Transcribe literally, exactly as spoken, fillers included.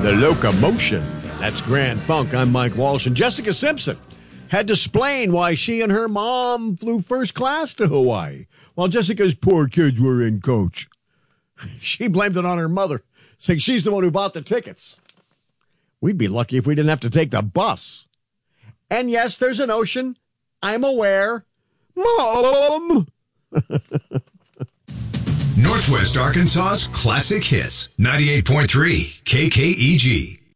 The Locomotion. That's Grand Funk. I'm Mike Walsh. And Jessica Simpson had to explain why she and her mom flew first class to Hawaii while Jessica's poor kids were in coach. She blamed it on her mother, saying she's the one who bought the tickets. We'd be lucky if we didn't have to take the bus. And yes, there's an ocean. I'm aware. Mom! Northwest Arkansas's classic hits. ninety-eight point three K K E G.